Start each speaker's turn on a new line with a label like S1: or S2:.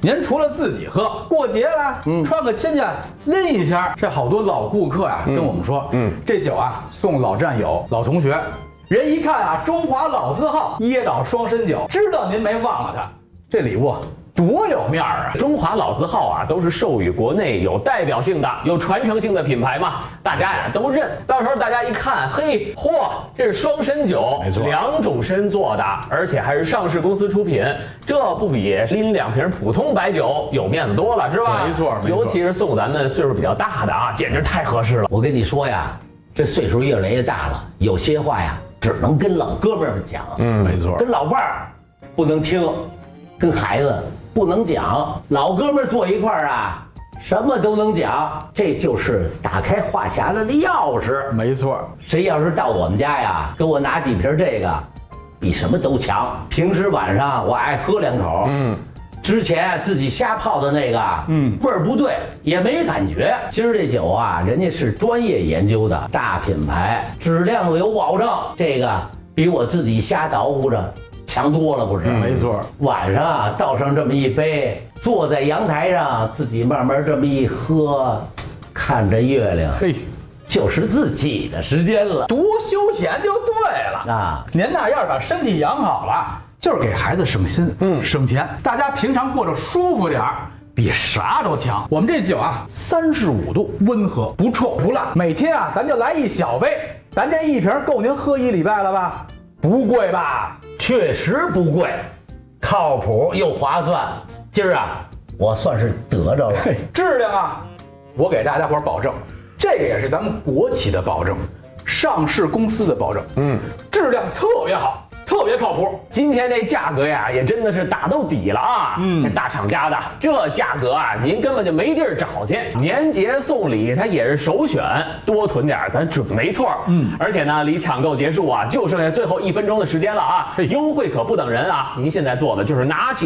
S1: 您除了自己喝，过节了，串个亲戚拎一箱。这好多老顾客呀，跟我们说，这酒啊送老战友、老同学。人一看啊，中华老字号椰岛双参酒，知道您没忘了它。这礼物多有面儿啊！
S2: 中华老字号啊，都是授予国内有代表性的、有传承性的品牌嘛，大家呀都认。到时候大家一看，嘿，嚯，这是双参酒，
S1: 没错
S2: ，2种参做的，而且还是上市公司出品，这不比拎2瓶普通白酒有面子多了，是吧？
S1: 没错，
S2: 尤其是送咱们岁数比较大的啊，简直太合适了。
S3: 我跟你说呀，这岁数越来越大了，有些话呀，只能跟老哥们儿们讲。
S1: 没错，
S3: 跟老伴儿不能听，跟孩子不能讲，老哥们儿坐一块儿啊，什么都能讲，这就是打开话匣子的钥匙。
S1: 没错。
S3: 谁要是到我们家呀，给我拿几瓶这个，比什么都强。平时晚上我爱喝2口，之前自己瞎泡的那个，味儿不对，也没感觉。今儿这酒啊，人家是专业研究的，大品牌，质量有保证，这个比我自己瞎捣鼓着强多了，不是？
S1: 没错。
S3: 晚上啊，倒上这么一杯，坐在阳台上，自己慢慢这么一喝，看着月亮，
S1: 嘿，
S3: 就是自己的时间了，
S1: 多休闲就对了
S3: 啊！
S1: 您呐，要是把身体养好了，就是给孩子省心，省钱，大家平常过着舒服点儿，比啥都强。我们这酒啊，35度，温和，不臭不辣，每天啊，咱就来1小杯，咱这一瓶够您喝1礼拜了吧？不贵吧？
S3: 确实不贵，靠谱又划算。今儿啊，我算是得着了。
S1: 嘿，质量啊，我给大家伙保证，这个也是咱们国企的保证，上市公司的保证，质量特别好，特别靠谱。
S2: 今天这价格呀，也真的是打到底了啊！这大厂家的这价格啊，您根本就没地儿找去。年节送礼它也是首选，多囤点咱准没错。而且呢，离抢购结束啊，就剩下最后1分钟的时间了啊！优惠可不等人啊！您现在做的就是拿起